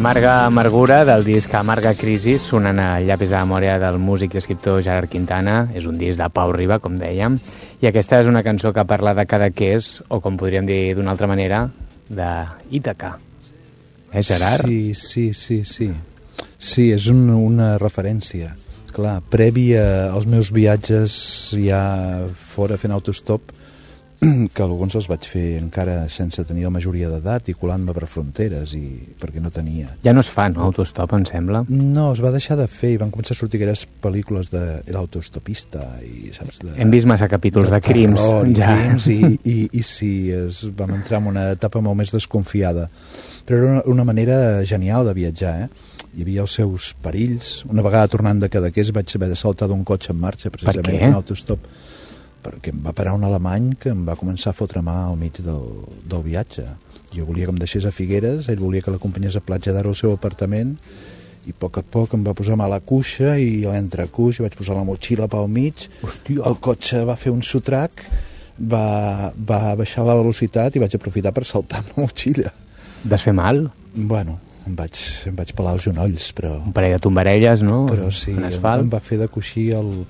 Amarga Amargura, del disc Amarga Crisi, sonant a llapis de memòria del músic i escriptor Gerard Quintana. És un disc de Pau Riba, com dèiem, i aquesta és una cançó que parla de Cadaqués, o com podríem dir d'una altra manera, d'Ítaca. Gerard? Sí. Sí, és una referència. Clar, prèvia als meus viatges ja fora fent autostop, que alguns els vaig fer encara sense tenir la majoria d'edat i colant-me per fronteres, perquè no tenia. Ja no es fa, no, autostop, em sembla? No, es va deixar de fer i van començar a sortir aquelles pel·lícules de l'autostopista i, saps? Hem vist massa capítols de crims. Crims i sí, vam entrar en una etapa molt més desconfiada. Però era una manera genial de viatjar, Hi havia els seus perills. Una vegada tornant de Cadaqués vaig haver de saltar d'un cotxe en marxa, precisament en autostop, perquè em va parar un alemany que em va començar a fotre mà al mig del viatge. Jo volia que em deixés a Figueres, ell volia que l'acompanyés a Platja d'Aro al seu apartament, i a poc em va posar mà a la cuixa i a l'entrecuix vaig posar la motxilla pel mig. Hòstia. El cotxe va fer un sotrac, va baixar la velocitat i vaig aprofitar per saltar amb la motxilla. Vas fer mal? Bueno, em vaig pelar els genolls, però... Un parell de tombarelles, no? Però sí, em va fer de coixí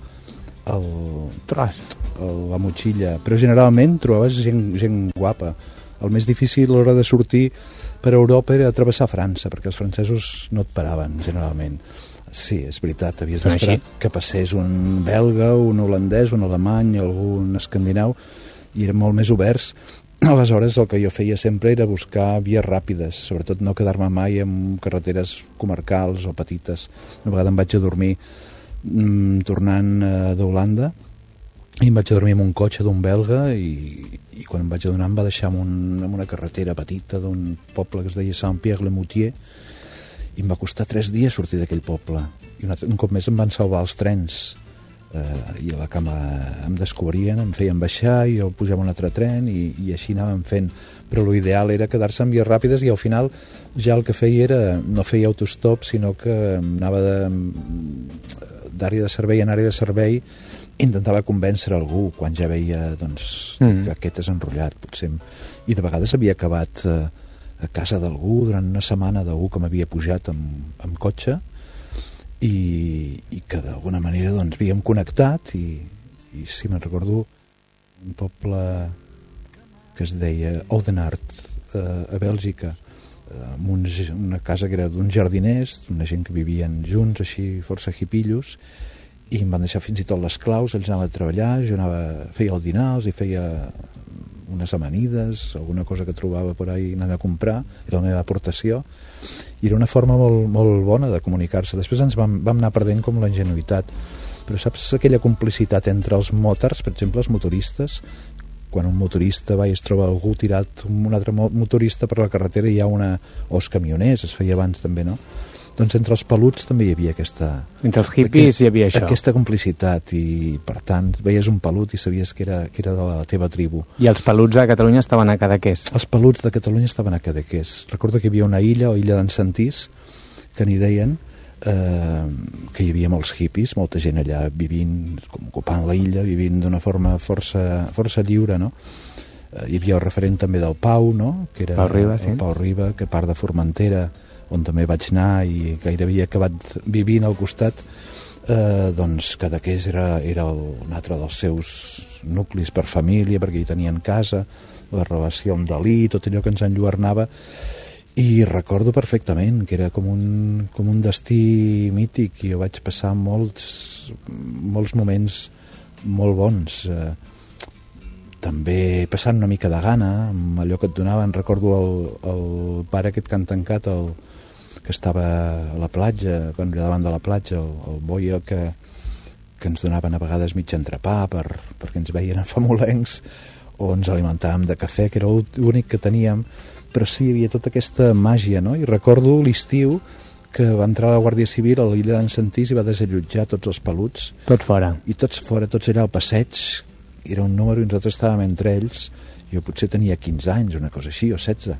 la motxilla. Però generalment trobaves gent guapa. El més difícil a l'hora de sortir per Europa era travessar França, perquè els francesos no et paraven, generalment. Sí, és veritat, havies d'esperar que passés un belga, un holandès, un alemany, algun escandinau, i eren molt més oberts. Aleshores, el que jo feia sempre era buscar vies ràpides, sobretot no quedar-me mai en carreteres comarcals o petites. Una vegada em vaig a dormir tornant d'Holanda i em vaig a dormir en un cotxe d'un belga i quan em vaig adonar em va deixar en una carretera petita d'un poble que es deia Saint-Pierre-le-Moutier i em va costar 3 dies sortir d'aquell poble. I un cop més em van salvar els trens. I a la cama em descobrien, em feien baixar i jo pujava un altre tren i així anàvem fent, però l'ideal era quedar-se en vies ràpides i al final ja el que feia era, no feia autostop sinó que anava d'àrea de servei en àrea de servei, intentava convèncer algú quan ja veia que aquest és enrotllat potser, i de vegades havia acabat a casa d'algú durant una setmana, d'algú que m'havia pujat amb cotxe i que d'alguna manera havíem connectat i si me'n recordo un poble que es deia Oudenaarde a Bèlgica amb una casa que era d'uns jardiners, d'una gent que vivien junts així força hipillos i em van deixar fins i tot les claus, ells anaven a treballar, jo feia el dinar, els hi feia unes amanides, alguna cosa que trobava per ahí anant a comprar, era la meva aportació i era una forma molt, molt bona de comunicar-se. Després ens vam anar perdent com la ingenuïtat, però saps aquella complicitat entre els motars, per exemple els motoristes, quan un motorista va i es troba algú tirat un altre motorista per la carretera i hi ha o els camioners, es feia abans també, no? Doncs entre els peluts també hi havia entre els hippies hi havia això. Aquesta complicitat i per tant veies un pelut i sabies que era de la teva tribu. I els peluts de Catalunya estaven a Cadaqués? Els peluts de Catalunya estaven a Cadaqués. Recordo que hi havia una illa, o illa d'en Santís, que n'hi deien que hi havia molts hippies, molta gent allà vivint, ocupant la illa, vivint d'una forma força lliure, no? Hi havia el referent també del Pau, no? Que era Pau Riba, sí. El Pau Riba, que part de Formentera, on també vaig anar i gairebé havia acabat vivint al costat, doncs Cadaqués era un altre dels seus nuclis per família, perquè hi tenien casa, la relació amb Dalí, tot allò que ens enlluernava, i recordo perfectament que era com un destí mític i jo vaig passar molts moments molt bons, també passant una mica de gana amb allò que et donaven. Recordo el pare aquest que han tancat, que estava a la platja, davant de la platja, el boi que ens donaven a vegades mig entrepà perquè ens veien famolencs, o ens alimentàvem de cafè, que era l'únic que teníem, però sí, hi havia tota aquesta màgia, no? I recordo l'estiu que va entrar la Guàrdia Civil a l'illa d'en Santís i va desallotjar tots els peluts. Tots fora. I tots fora, tots allà al passeig. Era un número i nosaltres estàvem entre ells. Jo potser tenia 15 anys, una cosa així, o 16.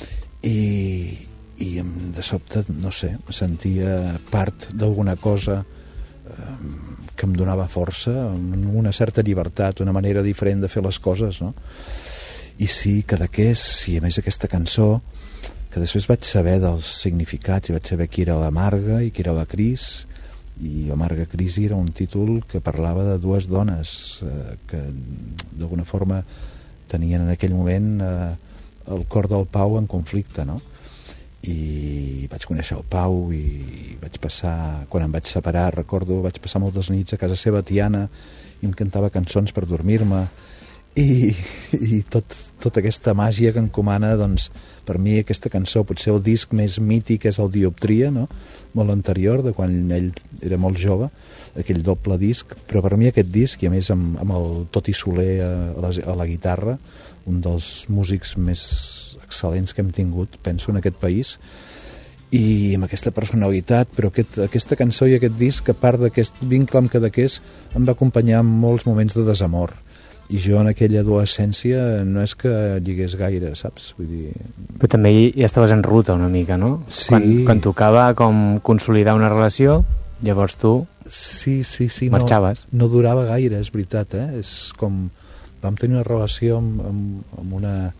I de sobte, no sé, em sentia part d'alguna cosa que em donava força, una certa llibertat, una manera diferent de fer les coses, no? I sí, Cadaqués, i a més aquesta cançó que després vaig saber dels significats i vaig saber qui era la Marga i qui era la Cris, i la Marga Crisi era un títol que parlava de dues dones que d'alguna forma tenien en aquell moment el cor del Pau en conflicte, no? I vaig conèixer el Pau i vaig passar, quan em vaig separar, recordo, vaig passar moltes nits a casa seva, Tiana, i em cantava cançons per dormir-me, i tota aquesta màgia que encomana, doncs, per mi aquesta cançó, potser el disc més mític és el Dioptria, no? Molt anterior, de quan ell era molt jove, aquell doble disc, però per mi aquest disc, i a més amb el Toti Soler a la guitarra, un dels músics més excel·lents que hem tingut, penso, en aquest país, i amb aquesta personalitat, però aquesta cançó i aquest disc, a part d'aquest vincle amb Cadaqués, em va acompanyar en molts moments de desamor, i jo en aquella adolescència no és que lligués gaire, saps? Vull dir... Però també ja estaves en ruta una mica, no? Sí. Quan tocava com consolidar una relació, llavors tu sí, marxaves. No durava gaire, és veritat, És com... Vam tenir una relació amb una...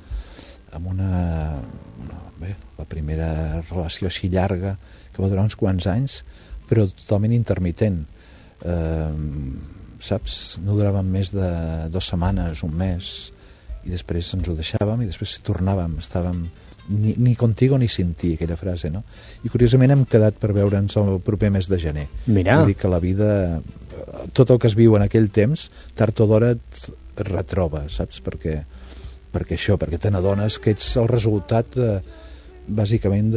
Bé, la primera relació així llarga, que va durar uns quants anys, però totalment intermitent. Saps? No duràvem més de 2 setmanes, un mes, i després ens ho deixàvem i després tornàvem, estàvem ni contigo ni sin ti, aquella frase, no? I curiosament hem quedat per veure'ns el proper mes de gener. Mira. Vull dir que la vida, tot el que es viu en aquell temps, tard o d'hora et retroba, saps? Perquè perquè te n'adones que ets el resultat bàsicament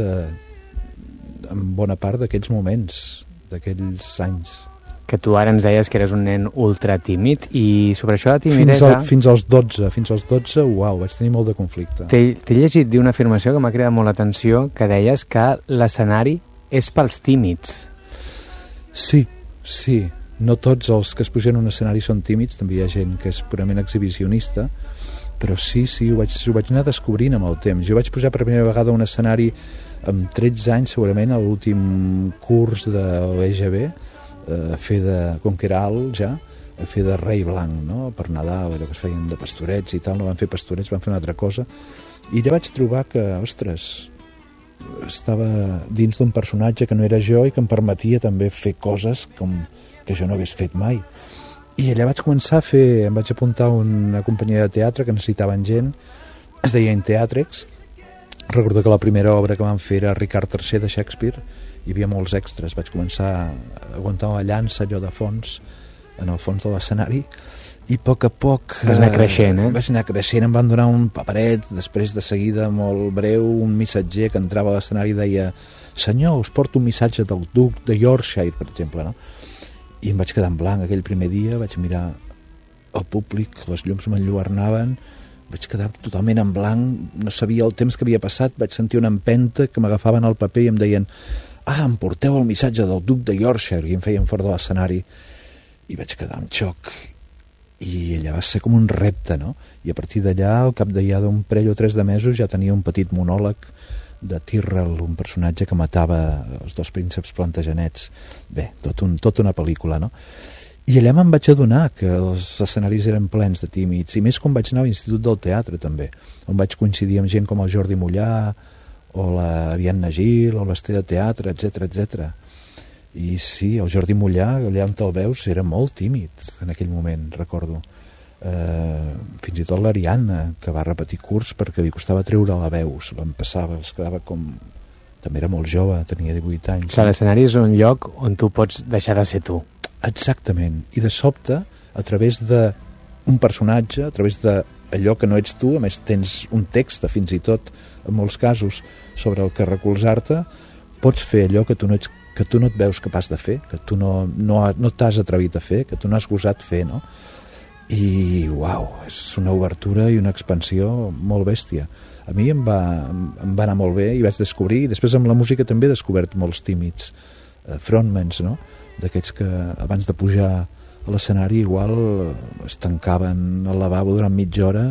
en bona part d'aquells moments, d'aquells anys. Que tu ara ens deies que eres un nen ultra tímid, i sobre això de timidesa... Fins als 12, uau, vaig tenir molt de conflicte. T'he llegit d'una afirmació que m'ha cridat molt l'atenció, que deies que l'escenari és pels tímids. Sí. No tots els que es pugen a un escenari són tímids, també hi ha gent que és purament exhibicionista, però sí, ho vaig anar descobrint amb el temps. Jo vaig pujar per primera vegada a un escenari amb 13 anys, segurament, a l'últim curs de l'EGB, a fer com que era alt ja, a fer de rei blanc, no? Per Nadal, allò que es feien de pastorets i tal, no van fer pastorets, van fer una altra cosa, i allà vaig trobar que, ostres, estava dins d'un personatge que no era jo i que em permetia també fer coses que jo no hagués fet mai. I allà vaig començar a fer, em vaig apuntar a una companyia de teatre que necessitaven gent, es deia Inteatrex. Recordo que la primera obra que vam fer era Ricard III de Shakespeare, hi havia molts extras, vaig començar a aguantar la llança allò de fons, en el fons de l'escenari, i a poc vas anar creixent, vaig anar creixent, em van donar un paperet, després de seguida, molt breu, un missatger que entrava a l'escenari i deia: senyor, us porto un missatge del duc de Yorkshire, per exemple, no? I em vaig quedar en blanc aquell primer dia, vaig mirar el públic, les llums m'enlluernaven, vaig quedar totalment en blanc, no sabia el temps que havia passat, vaig sentir una empenta que m'agafaven al paper i em deien: em porteu el missatge del duc de Yorkshire, i em feien fora de l'escenari, i vaig quedar en xoc, i allà va ser com un repte, no? I a partir d'allà, al cap de ja d'un parell o 3 de mesos, ja tenia un petit monòleg de Tyrrell, un personatge que matava els 2 prínceps Plantagenets. Bé, tot una pel·lícula, no? I allà me'n vaig adonar que els escenaris eren plens de tímids, i més quan vaig anar a l'Institut del Teatre, també, on vaig coincidir amb gent com el Jordi Mollà, o l'Ariadna Gil, o l'Esther de Teatre, etc. I sí, el Jordi Mollà, allà on te'l veus, era molt tímid en aquell moment, recordo. Fins i tot l'Ariadna, que va repetir curs perquè li costava treure la veu, se l'empassava, es quedava com... També era molt jove, tenia 18 anys. Clar, l'escenari és un lloc on tu pots deixar de ser tu. Exactament, i de sobte, a través d'un personatge, a través d'allò que no ets tu, a més tens un text, fins i tot, en molts casos, sobre el que recolzar-te, pots fer allò que tu no et veus capaç de fer, que tu no t'has atrevit a fer, que tu no has gosat fer, no? I, uau, és una obertura i una expansió molt bèstia. A mi em va anar molt bé i vaig descobrir, i després amb la música també he descobert molts tímids frontmans, no? D'aquests que abans de pujar a l'escenari igual es tancaven al lavabo durant mitja hora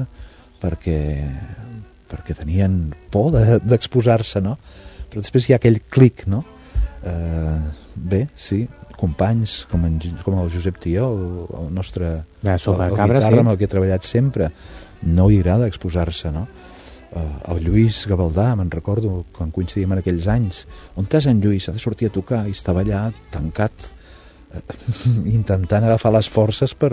perquè tenien por d'exposar-se, no? Però després hi ha aquell clic, no? Bé, sí, companys com el Josep Tió, el nostre el guitarra, amb el que he treballat sempre, no li agrada exposar-se, no? el Lluís Gavaldà, me'n recordo, quan coincidíem en aquells anys. On t'has en Lluís? Ha de sortir a tocar. I estava allà tancat, intentant agafar les forces per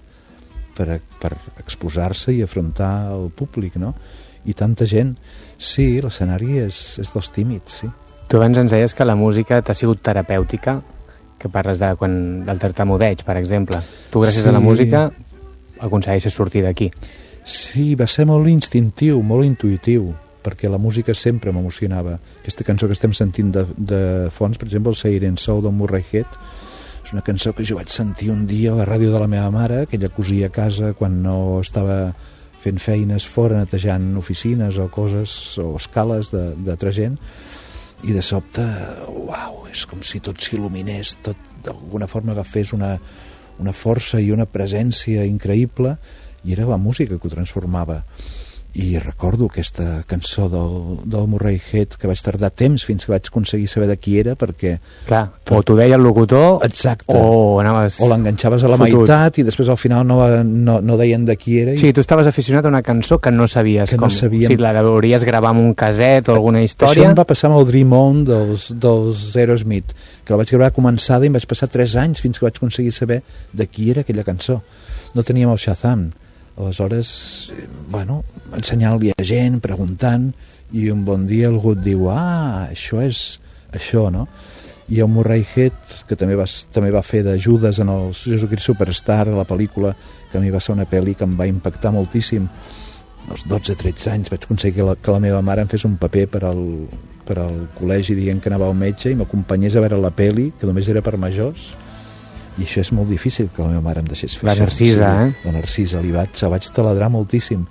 exposar-se i afrontar el públic, no? I tanta gent. Sí, l'escenari és dels tímids, sí. Tu abans ens deies que la música t'ha sigut terapèutica, que parles del tartamudeig, per exemple. Tu, gràcies a la música, aconsegueixes sortir d'aquí. Sí, va ser molt instintiu, molt intuïtiu, perquè la música sempre m'emocionava. Aquesta cançó que estem sentint de fons, per exemple, el Siren Soul del Murray Head, és una cançó que jo vaig sentir un dia a la ràdio de la meva mare, que ella cosia a casa quan no estava fent feines fora, netejant oficines o coses, o escales d'altra gent, i de sobte, uau, és com si tot s'il·luminés, tot d'alguna forma agafés una força i una presència increïble, i era la música que ho transformava. I recordo aquesta cançó del Murray Head, que vaig tardar temps fins que vaig aconseguir saber de qui era, perquè... Clar, o t'ho deia el locutor, exacte, o anaves... O l'enganxaves a la meitat i després al final no deien de qui era. Sí, tu estaves aficionat a una cançó que no sabies que com... No sabíem... Si la hauries gravar amb un caset o alguna història... Això em va passar amb el Dream On dels Aerosmith, que la vaig gravar començada i em vaig passar 3 anys fins que vaig aconseguir saber de qui era aquella cançó. No teníem el Shazam. Aleshores, bueno, ensenyant-li a gent, preguntant, i un bon dia algú et diu, això és això, no? I el Murray Head, que també va fer de Judas en el Jesucrist Superstar, la pel·lícula, que a mi va ser una pel·li que em va impactar moltíssim. Als 12-13 anys vaig aconseguir que la meva mare em fes un paper per al col·legi dient que anava al metge i m'acompanyés a veure la pel·li, que només era per majors. I això és molt difícil, que la meva mare em deixés fer la això. Narcisa, sí, la Narcisa, la vaig taladrar moltíssim.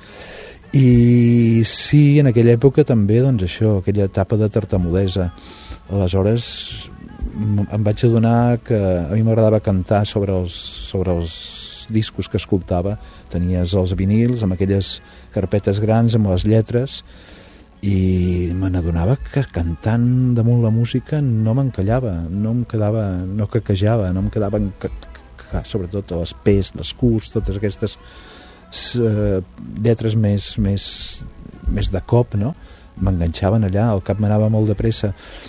I sí, en aquella època també, doncs això, aquella etapa de tartamudesa. Aleshores em vaig adonar que a mi m'agradava cantar sobre els discos que escoltava. Tenies els vinils amb aquelles carpetes grans, amb les lletres, i me n'adonava que cantant damunt la música no m'encallava, no em quedava, no caquejava, no em quedaven sobretot les P's, les Q's, totes aquestes lletres més de cop, no? M'enganxaven allà, el cap m'anava molt de pressa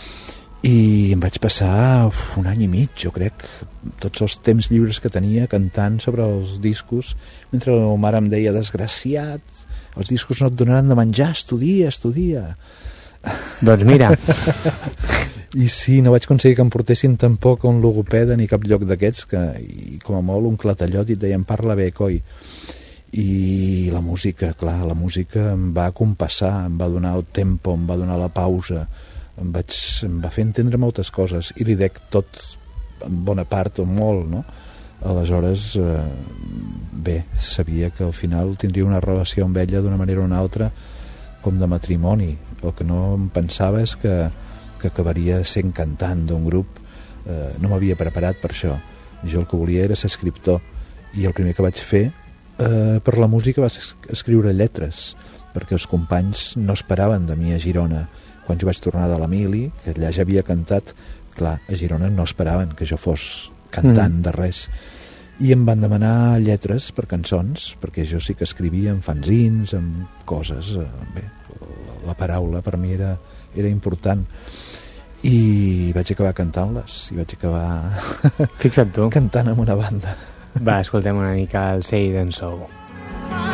i em vaig passar un any i mig, jo crec, tots els temps lliures que tenia cantant sobre els discos, mentre la meva mare em deia, desgraciat, els discos no et donaran de menjar, estudia. Doncs mira. I sí, no vaig aconseguir que em portessin tampoc a un logopeda ni cap lloc d'aquests, i com a molt un clatallot, i et deien, parla bé, coi. I la música, clar, la música em va compassar, em va donar el tempo, em va donar la pausa, em va fer entendre moltes coses, i li dec tot, en bona part o molt, no? Aleshores, bé, sabia que al final tindria una relació amb ella d'una manera o una altra com de matrimoni. El que no em pensava és que acabaria sent cantant d'un grup. No m'havia preparat per això. Jo el que volia era ser escriptor, i el primer que vaig fer per la música va escriure lletres, perquè els companys no esperaven de mi a Girona. Quan jo vaig tornar de la Mili, que allà ja havia cantat, clar, a Girona no esperaven que jo fos cantant de res, i em van demanar lletres per cançons, perquè jo sí que escrivia en fanzins, en coses, bé, la paraula per mi era important, i vaig acabar cantant-les, i vaig acabar fixa't tu cantant amb una banda. Va, escoltem una mica el Say Then So.